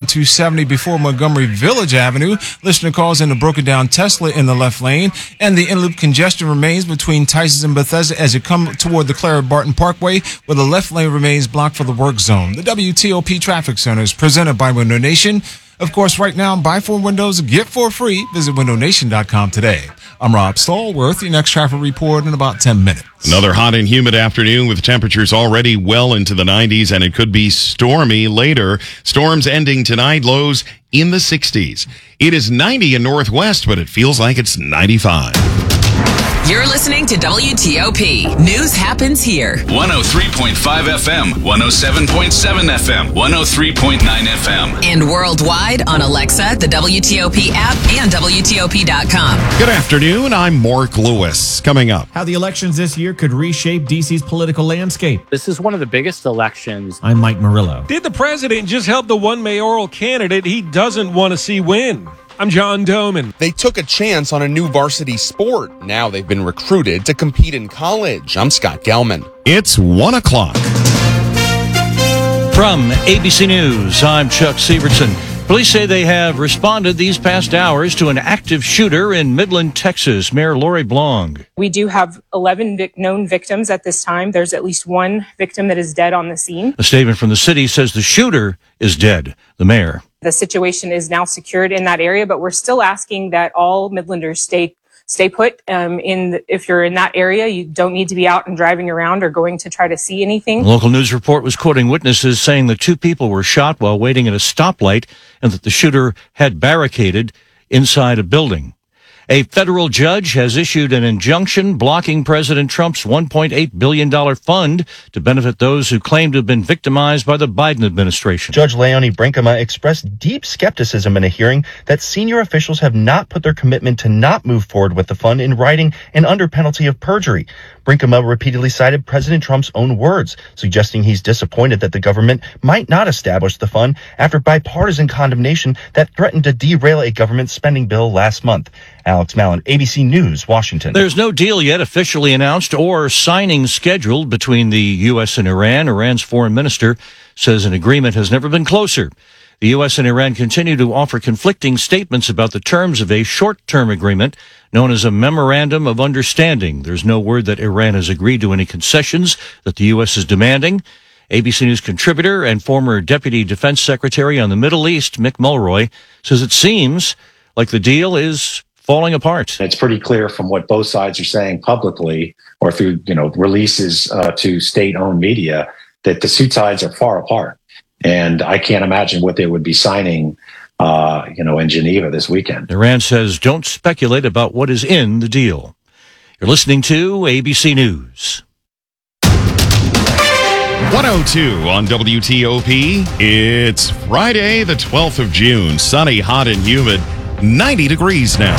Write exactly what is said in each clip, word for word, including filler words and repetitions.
two seventy before Montgomery Village Avenue. Listener calls in a broken down Tesla in the left lane. And the in-loop congestion remains between Tysons and Bethesda as you come toward the Clara Barton Parkway, where the left lane remains blocked for the work zone. The W T O P Traffic Center is presented by Window Nation. Of course, right now, buy four windows, get four free. Visit window nation dot com today. I'm Rob Stallworth. Your next traffic report in about ten minutes. Another hot and humid afternoon with temperatures already well into the nineties, and it could be stormy later. Storms ending tonight, lows in the sixties. It is ninety in Northwest, but it feels like it's ninety-five. You're listening to W T O P. News happens here. one oh three point five F M, one oh seven point seven F M, one oh three point nine F M. And worldwide on Alexa, the W T O P app, and W T O P dot com. Good afternoon. I'm Mark Lewis. Coming up, how the elections this year could reshape D C's political landscape. This is one of the biggest elections. I'm Mike Murillo. Did the president just help the one mayoral candidate he doesn't want to see win? I'm John Doman. They took a chance on a new varsity sport. Now they've been recruited to compete in college. I'm Scott Gelman. It's one o'clock. From A B C News, I'm Chuck Severson. Police say they have responded these past hours to an active shooter in Midland, Texas. Mayor Lori Blong. We do have eleven vic- known victims at this time. There's at least one victim that is dead on the scene. A statement from the city says the shooter is dead. The mayor. The situation is now secured in that area, but we're still asking that all Midlanders stay stay put. Um, in the, if you're in that area, you don't need to be out and driving around or going to try to see anything. A local news report was quoting witnesses saying the two people were shot while waiting at a stoplight and that the shooter had barricaded inside a building. A federal judge has issued an injunction blocking President Trump's one point eight billion dollars fund to benefit those who claim to have been victimized by the Biden administration. Judge Leonie Brinkema expressed deep skepticism in a hearing that senior officials have not put their commitment to not move forward with the fund in writing and under penalty of perjury. Brinkema repeatedly cited President Trump's own words, suggesting he's disappointed that the government might not establish the fund after bipartisan condemnation that threatened to derail a government spending bill last month. Alex Mallon, A B C News, Washington. There's no deal yet officially announced or signing scheduled between the U S and Iran. Iran's foreign minister says an agreement has never been closer. The U S and Iran continue to offer conflicting statements about the terms of a short-term agreement known as a Memorandum of Understanding. There's no word that Iran has agreed to any concessions that the U S is demanding. A B C News contributor and former Deputy Defense Secretary on the Middle East, Mick Mulroy, says it seems like the deal is falling apart. It's pretty clear from what both sides are saying publicly or through, you know, releases uh, to state-owned media that the two sides are far apart. And I can't imagine what they would be signing, uh, you know, in Geneva this weekend. Iran says don't speculate about what is in the deal. You're listening to A B C News. one oh two on W T O P. It's Friday, the twelfth of June. Sunny, hot, and humid. ninety degrees now.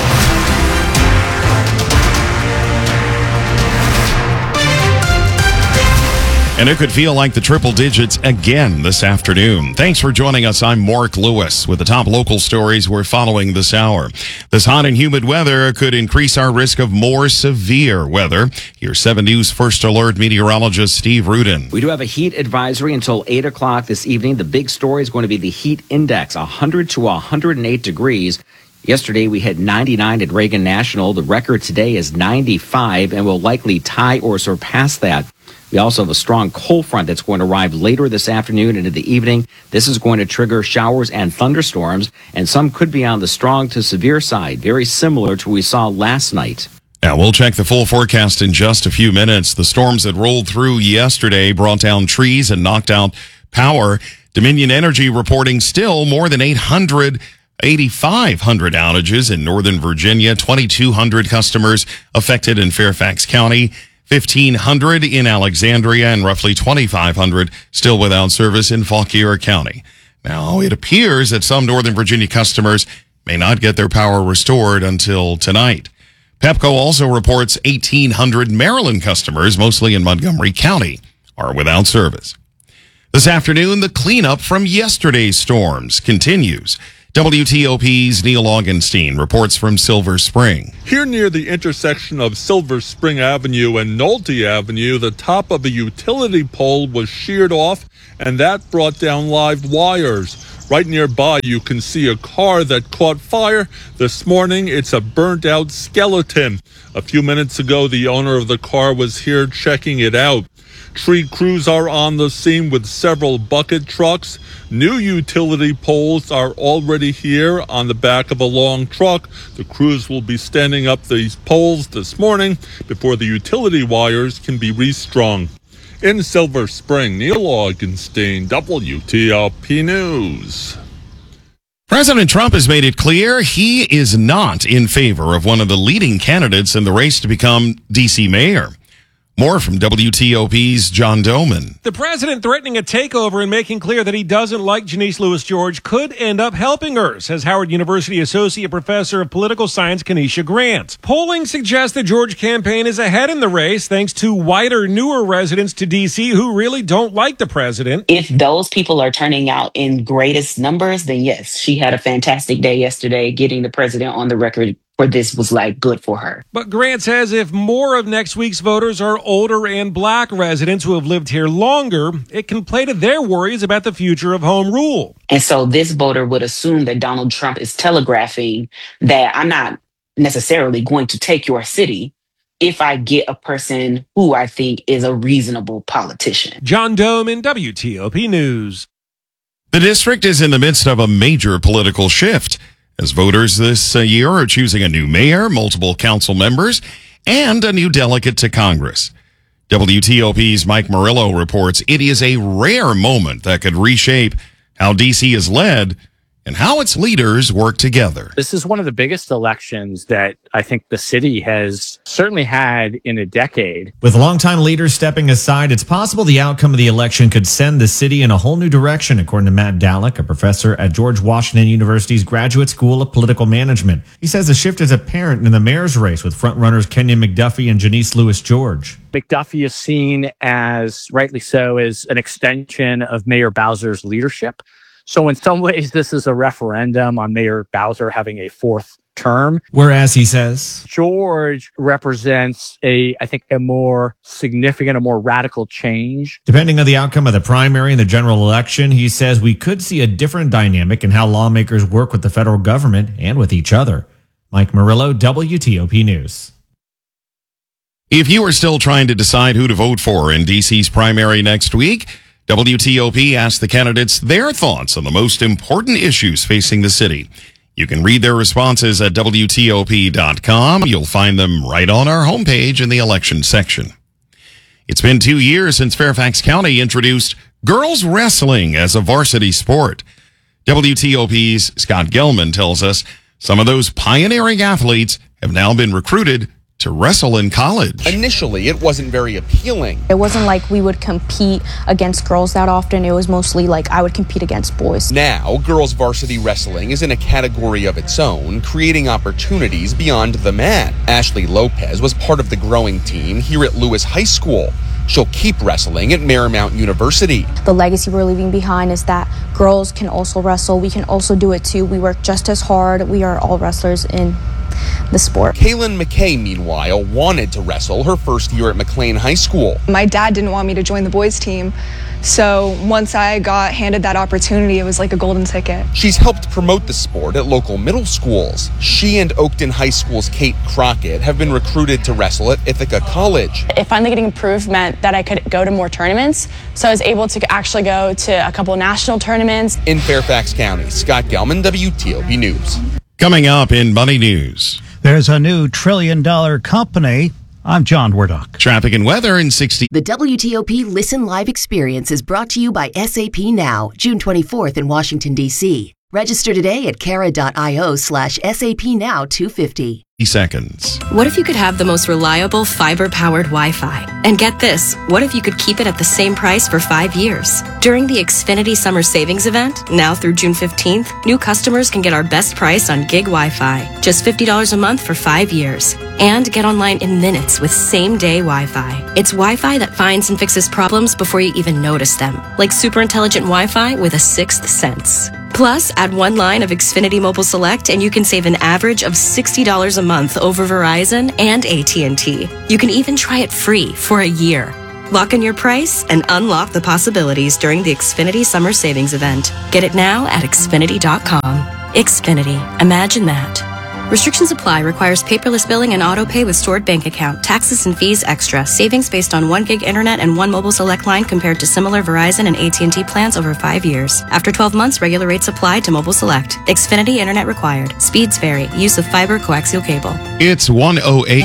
And it could feel like the triple digits again this afternoon. Thanks for joining us. I'm Mark Lewis with the top local stories we're following this hour. This hot and humid weather could increase our risk of more severe weather. Here's seven News First Alert meteorologist Steve Rudin. We do have a heat advisory until eight o'clock this evening. The big story is going to be the heat index, one hundred to one hundred eight degrees. Yesterday, we had ninety-nine at Reagan National. The record today is ninety-five and will likely tie or surpass that. We also have a strong cold front that's going to arrive later this afternoon into the evening. This is going to trigger showers and thunderstorms, and some could be on the strong to severe side, very similar to what we saw last night. Now, we'll check the full forecast in just a few minutes. The storms that rolled through yesterday brought down trees and knocked out power. Dominion Energy reporting still more than eight hundred eighty-five hundred outages in Northern Virginia, twenty-two hundred customers affected in Fairfax County, fifteen hundred in Alexandria, and roughly twenty-five hundred still without service in Fauquier County. Now, it appears that some Northern Virginia customers may not get their power restored until tonight. Pepco also reports eighteen hundred Maryland customers, mostly in Montgomery County, are without service. This afternoon, the cleanup from yesterday's storms continues. W T O P's Neil Augenstein reports from Silver Spring. Here near the intersection of Silver Spring Avenue and Nolte Avenue, the top of a utility pole was sheared off, and that brought down live wires. Right nearby, you can see a car that caught fire. This morning, it's a burnt-out skeleton. A few minutes ago, the owner of the car was here checking it out. Tree crews are on the scene with several bucket trucks. New utility poles are already here on the back of a long truck. The crews will be standing up these poles this morning before the utility wires can be restrung. In Silver Spring, Neil Augenstein, W T O P News. President Trump has made it clear he is not in favor of one of the leading candidates in the race to become D C mayor. More from W T O P's John Doman. The president threatening a takeover and making clear that he doesn't like Janice Lewis-George could end up helping her, says Howard University Associate Professor of Political Science Kenesha Grant. Polling suggests the George campaign is ahead in the race thanks to whiter, newer residents to D C who really don't like the president. If those people are turning out in greatest numbers, then yes, she had a fantastic day yesterday getting the president on the record where this was like good for her. But Grant says if more of next week's voters are older and black residents who have lived here longer, it can play to their worries about the future of home rule. And so this voter would assume that Donald Trump is telegraphing that I'm not necessarily going to take your city if I get a person who I think is a reasonable politician. John Doman, W T O P News. The district is in the midst of a major political shift, as voters this year are choosing a new mayor, multiple council members, and a new delegate to Congress. W T O P's Mike Murillo reports it is a rare moment that could reshape how D C is led and how its leaders work together. This is one of the biggest elections that I think the city has certainly had in a decade. With longtime leaders stepping aside, it's possible the outcome of the election could send the city in a whole new direction, according to Matt Dallek, a professor at George Washington University's Graduate School of Political Management. He says the shift is apparent in the mayor's race with frontrunners Kenyon McDuffie and Janice Lewis-George. McDuffie is seen as, rightly so, as an extension of Mayor Bowser's leadership. So in some ways, this is a referendum on Mayor Bowser having a fourth term. Whereas he says George represents a, I think, a more significant, a more radical change. Depending on the outcome of the primary and the general election, he says we could see a different dynamic in how lawmakers work with the federal government and with each other. Mike Murillo, W T O P News. If you are still trying to decide who to vote for in D C's primary next week, W T O P asked the candidates their thoughts on the most important issues facing the city. You can read their responses at W T O P dot com. You'll find them right on our homepage in the election section. It's been two years since Fairfax County introduced girls wrestling as a varsity sport. W T O P's Scott Gelman tells us some of those pioneering athletes have now been recruited to wrestle in college. Initially, it wasn't very appealing. It wasn't like we would compete against girls that often. It was mostly like I would compete against boys. Now, girls varsity wrestling is in a category of its own, creating opportunities beyond the mat. Ashley Lopez was part of the growing team here at Lewis High School. She'll keep wrestling at Marymount University. The legacy we're leaving behind is that girls can also wrestle. We can also do it too. We work just as hard. We are all wrestlers in the sport. Kaylin McKay, meanwhile, wanted to wrestle her first year at McLean High School. My dad didn't want me to join the boys team, so once I got handed that opportunity, it was like a golden ticket. She's helped promote the sport at local middle schools. She and Oakton High School's Kate Crockett have been recruited to wrestle at Ithaca College. It finally getting approved meant that I could go to more tournaments, so I was able to actually go to a couple national tournaments. In Fairfax County, Scott Gelman, W T O P News. Coming up in Money News. There's a new trillion dollar company. I'm John Wardock. Traffic and weather in sixty. The W T O P Listen Live experience is brought to you by S A P Now, June twenty-fourth in Washington, D C. Register today at cara.io slash SAP Now two fifty. Seconds. What if you could have the most reliable fiber-powered Wi-Fi? And get this, what if you could keep it at the same price for five years? During the Xfinity Summer Savings Event, now through June fifteenth, new customers can get our best price on gig Wi-Fi, just fifty dollars a month for five years. And get online in minutes with same-day Wi-Fi. It's Wi-Fi that finds and fixes problems before you even notice them, like super intelligent Wi-Fi with a sixth sense. Plus, add one line of Xfinity Mobile Select and you can save an average of sixty dollars a month over Verizon and A T and T. You can even try it free for a year. Lock in your price and unlock the possibilities during the Xfinity Summer Savings Event. Get it now at Xfinity dot com. Xfinity. Imagine that. Restrictions apply. Requires paperless billing and auto pay with stored bank account. Taxes and fees extra. Savings based on one gig internet and one mobile select line compared to similar Verizon and A T and T plans over five years. After twelve months, regular rates apply to mobile select. Xfinity internet required. Speeds vary. Use of fiber coaxial cable. It's one oh eight.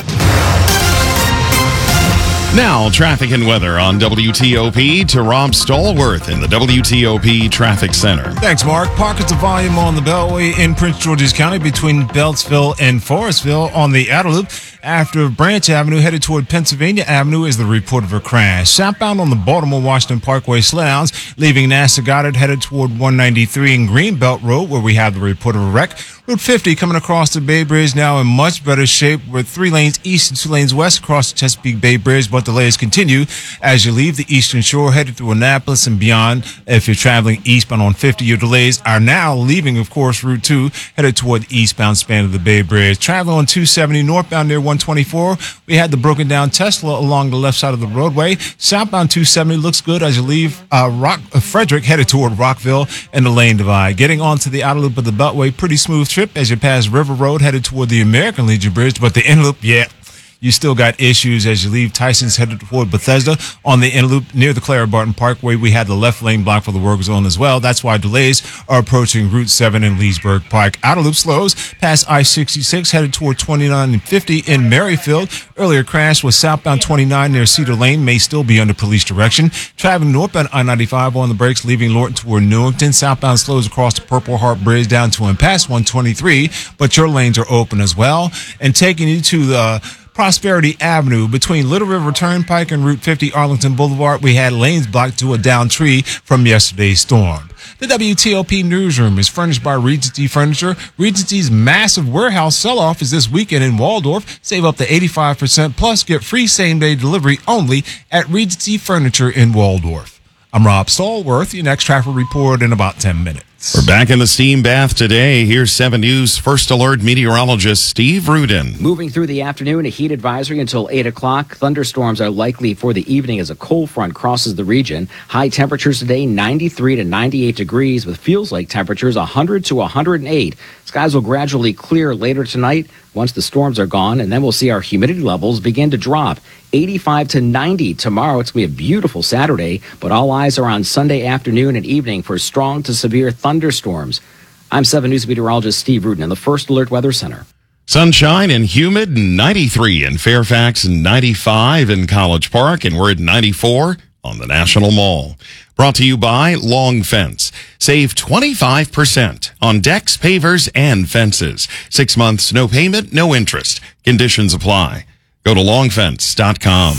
Now, traffic and weather on W T O P to Rob Stallworth in the W T O P Traffic Center. Thanks, Mark. Pockets of volume on the Beltway in Prince George's County between Beltsville and Forestville on the outer loop. After Branch Avenue headed toward Pennsylvania Avenue is the report of a crash. Southbound on the Baltimore-Washington Parkway slowdowns, leaving NASA Goddard headed toward one ninety-three and Greenbelt Road where we have the report of a wreck. Route fifty coming across the Bay Bridge now in much better shape with three lanes east and two lanes west across the Chesapeake Bay Bridge, but delays continue as you leave the eastern shore headed through Annapolis and beyond. If you're traveling eastbound on fifty, your delays are now leaving, of course, Route two headed toward the eastbound span of the Bay Bridge. Traveling on two seventy northbound near one twenty-four, we had the broken down Tesla along the left side of the roadway. Southbound two seventy looks good as you leave uh, Rock, uh, Frederick headed toward Rockville and the lane divide. Getting onto the outer loop of the Beltway, pretty smooth trip as you pass River Road headed toward the American Legion Bridge, but the inner loop, yeah, you still got issues as you leave Tyson's headed toward Bethesda. On the inner loop near the Clara Barton Parkway, we had the left lane blocked for the work zone as well. That's why delays are approaching Route seven in Leesburg Park. Outer loop slows past I sixty-six headed toward twenty-nine and fifty in Merrifield. Earlier crash was southbound twenty-nine near Cedar Lane, may still be under police direction. Traveling northbound I ninety-five on the brakes, leaving Lorton toward Newington. Southbound slows across the Purple Heart Bridge down to and past one twenty-three, but your lanes are open as well. And taking you to the Prosperity Avenue between Little River Turnpike and Route fifty Arlington Boulevard, we had lanes blocked to a downed tree from yesterday's storm. The W T O P newsroom is furnished by Regency Furniture. Regency's massive warehouse sell-off is this weekend in Waldorf. Save up to eighty-five percent plus get free same-day delivery only at Regency Furniture in Waldorf. I'm Rob Stallworth. Your next traffic report in about ten minutes. We're back in the steam bath today. Here's seven News First Alert meteorologist Steve Rudin. Moving through the afternoon, a heat advisory until eight o'clock. Thunderstorms are likely for the evening as a cold front crosses the region. High temperatures today, ninety-three to ninety-eight degrees, with feels like temperatures one hundred to one hundred eight. Skies will gradually clear later tonight once the storms are gone, and then we'll see our humidity levels begin to drop. eighty-five to ninety tomorrow. It's going to be a beautiful Saturday, but all eyes are on Sunday afternoon and evening for strong to severe thunderstorms. I'm seven News meteorologist Steve Rudin in the First Alert Weather Center. Sunshine and humid, ninety-three in Fairfax, ninety-five in College Park, and we're at ninety-four on the National Mall. Brought to you by Long Fence. Save twenty-five percent on decks, pavers, and fences. Six months, no payment, no interest. Conditions apply. Go to long fence dot com.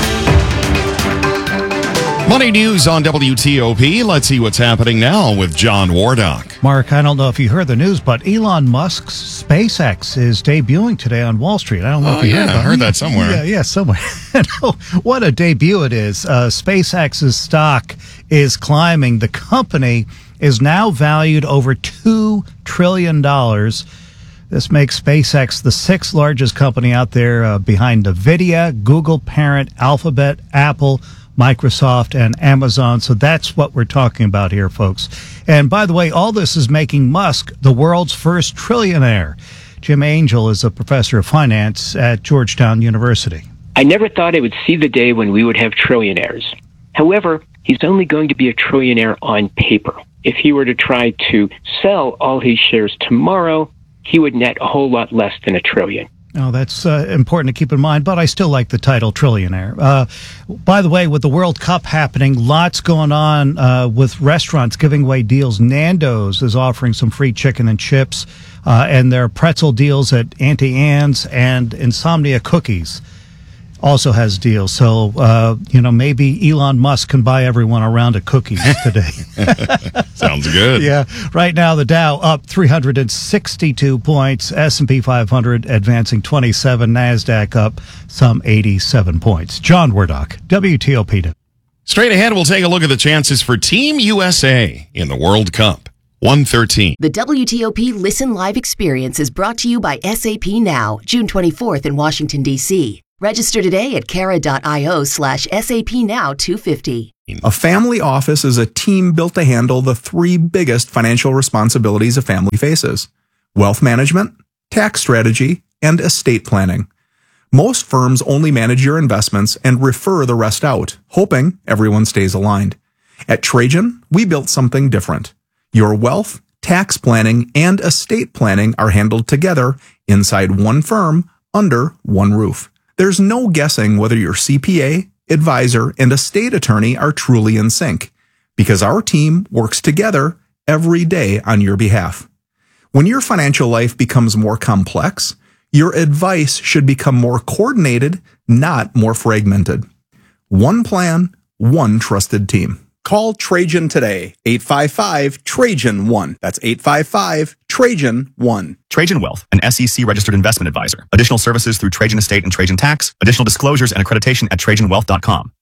Money news on W T O P. Let's see what's happening now with John Wardock. Mark, I don't know if you heard the news, but Elon Musk's SpaceX is debuting today on Wall Street. I don't know oh, if you yeah, heard I heard that somewhere. Yeah, yeah, somewhere. What a debut it is. Uh, SpaceX's stock is climbing. The company is now valued over two trillion dollars. This makes SpaceX the sixth largest company out there uh, behind NVIDIA, Google parent, Alphabet, Apple, Microsoft, and Amazon. So that's what we're talking about here, folks. And by the way, all this is making Musk the world's first trillionaire. Jim Angel is a professor of finance at Georgetown University. I never thought I would see the day when we would have trillionaires. However, he's only going to be a trillionaire on paper. If he were to try to sell all his shares tomorrow, he would net a whole lot less than a trillion. Oh, that's uh, important to keep in mind, but I still like the title trillionaire. Uh, by the way, with the World Cup happening, lots going on uh, with restaurants giving away deals. Nando's is offering some free chicken and chips, uh, and there are pretzel deals at Auntie Anne's, and Insomnia Cookies also has deals. So, uh, you know, maybe Elon Musk can buy everyone a round of cookies today. Sounds good. Yeah. Right now, the Dow up three hundred sixty-two points, S and P five hundred advancing twenty-seven, NASDAQ up some eighty-seven points. John Wardock, W T O P. Straight ahead, we'll take a look at the chances for Team U S A in the World Cup. one thirteen. The W T O P Listen Live experience is brought to you by S A P Now, June twenty-fourth in Washington, D C Register today at Cara.io slash SAP Now two fifty. A family office is a team built to handle the three biggest financial responsibilities a family faces: wealth management, tax strategy, and estate planning. Most firms only manage your investments and refer the rest out, hoping everyone stays aligned. At Trajan, we built something different. Your wealth, tax planning, and estate planning are handled together inside one firm under one roof. There's no guessing whether your C P A, advisor, and estate attorney are truly in sync, because our team works together every day on your behalf. When your financial life becomes more complex, your advice should become more coordinated, not more fragmented. One plan, one trusted team. Call Trajan today, eight five five, Trajan one. That's eight five five, Trajan one. Trajan Wealth, an S E C-registered investment advisor. Additional services through Trajan Estate and Trajan Tax. Additional disclosures and accreditation at Trajan Wealth dot com.